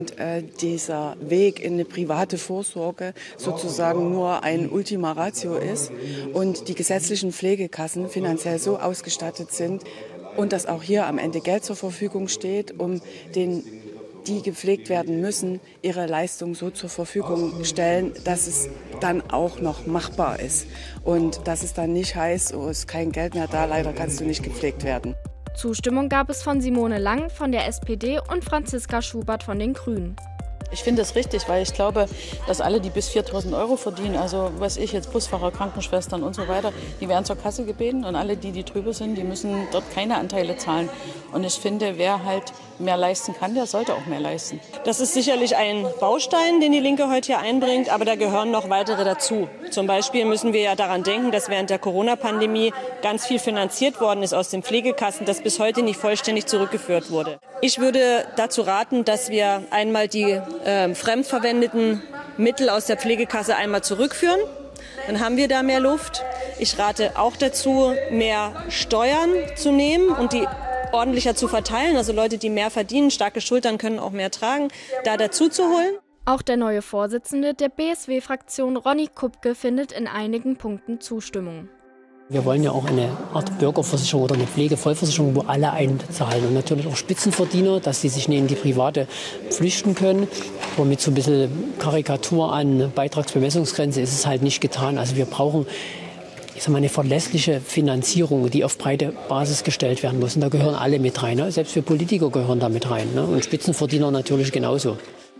Dieser Weg in eine private Vorsorge sozusagen nur ein Ultima Ratio ist und die gesetzlichen Pflegekassen finanziell so ausgestattet sind und dass auch hier am Ende Geld zur Verfügung steht, um die gepflegt werden müssen, ihre Leistung so zur Verfügung stellen, dass es dann auch noch machbar ist und dass es dann nicht heißt, oh, ist kein Geld mehr da, leider kannst du nicht gepflegt werden. Zustimmung gab es von Simone Lang von der SPD und Franziska Schubert von den Grünen. Ich finde das richtig, weil ich glaube, dass alle, die bis 4.000 € verdienen, also was ich jetzt Busfahrer, Krankenschwestern und so weiter, die werden zur Kasse gebeten und alle, die drüber sind, die müssen dort keine Anteile zahlen. Und ich finde, wer halt mehr leisten kann, der sollte auch mehr leisten. Das ist sicherlich ein Baustein, den die Linke heute hier einbringt, aber da gehören noch weitere dazu. Zum Beispiel müssen wir ja daran denken, dass während der Corona-Pandemie ganz viel finanziert worden ist aus den Pflegekassen, das bis heute nicht vollständig zurückgeführt wurde. Ich würde dazu raten, dass wir einmal die fremdverwendeten Mittel aus der Pflegekasse einmal zurückführen. Dann haben wir da mehr Luft. Ich rate auch dazu, mehr Steuern zu nehmen und die ordentlicher zu verteilen. Also Leute, die mehr verdienen, starke Schultern können auch mehr tragen, da dazu zu holen. Auch der neue Vorsitzende der BSW-Fraktion, Ronny Kupke, findet in einigen Punkten Zustimmung. Wir wollen ja auch eine Art Bürgerversicherung oder eine Pflegevollversicherung, wo alle einzahlen. Und natürlich auch Spitzenverdiener, dass sie sich neben die private flüchten können. Aber mit so ein bisschen Karikatur an Beitragsbemessungsgrenze ist es halt nicht getan. Also wir brauchen eine verlässliche Finanzierung, die auf breite Basis gestellt werden muss. Und da gehören alle mit rein. Ne? Selbst wir Politiker gehören da mit rein. Ne? Und Spitzenverdiener natürlich genauso.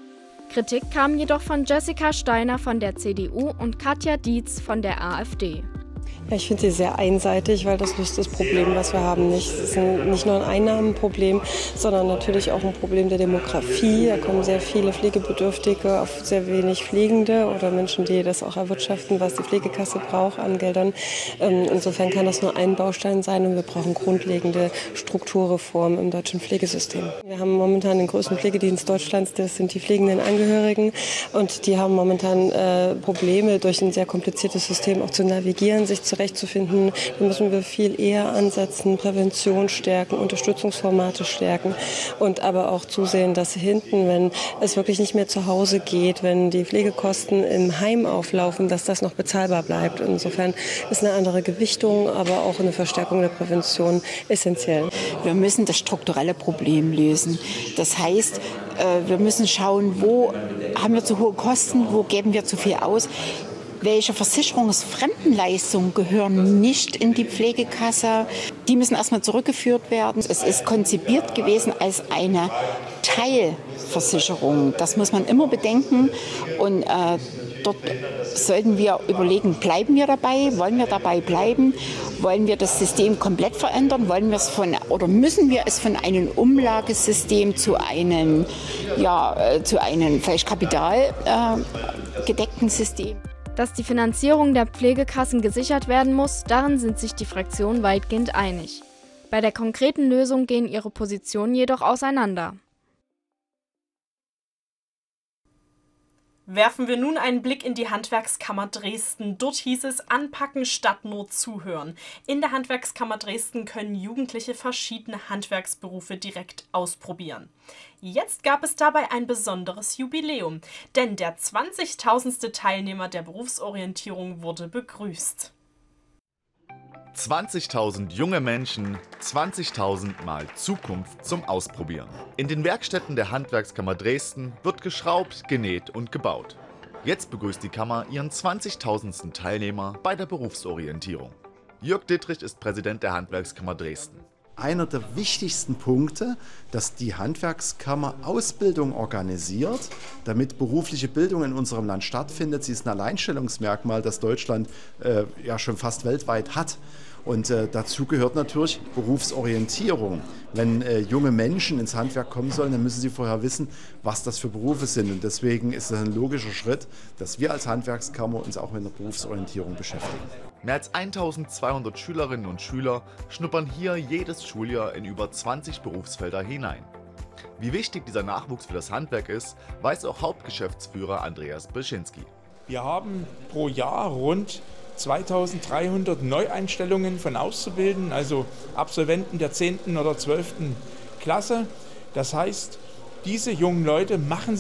Kritik kam jedoch von Jessica Steiner von der CDU und Katja Dietz von der AfD. Ja, ich finde sie sehr einseitig, weil das löst das Problem, was wir haben, nicht. Es ist nicht nur ein Einnahmenproblem, sondern natürlich auch ein Problem der Demografie. Da kommen sehr viele Pflegebedürftige auf sehr wenig Pflegende oder Menschen, die das auch erwirtschaften, was die Pflegekasse braucht an Geldern. Insofern kann das nur ein Baustein sein und wir brauchen grundlegende Strukturreformen im deutschen Pflegesystem. Wir haben momentan den größten Pflegedienst Deutschlands, das sind die pflegenden Angehörigen und die haben momentan Probleme, durch ein sehr kompliziertes System auch zu navigieren, sich zurechtzufinden. Da müssen wir viel eher ansetzen, Prävention stärken, Unterstützungsformate stärken und aber auch zusehen, dass hinten, wenn es wirklich nicht mehr zu Hause geht, wenn die Pflegekosten im Heim auflaufen, dass das noch bezahlbar bleibt. Insofern ist eine andere Gewichtung, aber auch eine Verstärkung der Prävention essentiell. Wir müssen das strukturelle Problem lösen. Das heißt, wir müssen schauen, wo haben wir zu hohe Kosten, wo geben wir zu viel aus. Welche Versicherungsfremdenleistungen gehören nicht in die Pflegekasse? Die müssen erstmal zurückgeführt werden. Es ist konzipiert gewesen als eine Teilversicherung. Das muss man immer bedenken. Und dort sollten wir überlegen, bleiben wir dabei? Wollen wir dabei bleiben? Wollen wir das System komplett verändern? Wollen wir es oder müssen wir es von einem Umlagesystem zu einem vielleicht kapitalgedeckten System? Dass die Finanzierung der Pflegekassen gesichert werden muss, darin sind sich die Fraktionen weitgehend einig. Bei der konkreten Lösung gehen ihre Positionen jedoch auseinander. Werfen wir nun einen Blick in die Handwerkskammer Dresden. Dort hieß es anpacken statt nur zuhören. In der Handwerkskammer Dresden können Jugendliche verschiedene Handwerksberufe direkt ausprobieren. Jetzt gab es dabei ein besonderes Jubiläum, denn der 20.000. Teilnehmer der Berufsorientierung wurde begrüßt. 20.000 junge Menschen, 20.000 Mal Zukunft zum Ausprobieren. In den Werkstätten der Handwerkskammer Dresden wird geschraubt, genäht und gebaut. Jetzt begrüßt die Kammer ihren 20.000. Teilnehmer bei der Berufsorientierung. Jörg Dittrich ist Präsident der Handwerkskammer Dresden. Einer der wichtigsten Punkte, dass die Handwerkskammer Ausbildung organisiert, damit berufliche Bildung in unserem Land stattfindet. Sie ist ein Alleinstellungsmerkmal, das Deutschland schon fast weltweit hat. Und dazu gehört natürlich Berufsorientierung. Wenn junge Menschen ins Handwerk kommen sollen, dann müssen sie vorher wissen, was das für Berufe sind. Und deswegen ist es ein logischer Schritt, dass wir als Handwerkskammer uns auch mit der Berufsorientierung beschäftigen. Mehr als 1200 Schülerinnen und Schüler schnuppern hier jedes Schuljahr in über 20 Berufsfelder hinein. Wie wichtig dieser Nachwuchs für das Handwerk ist, weiß auch Hauptgeschäftsführer Andreas Beschinski. Wir haben pro Jahr rund 2300 Neueinstellungen von Auszubildenden, also Absolventen der 10. oder 12. Klasse. Das heißt, diese jungen Leute machen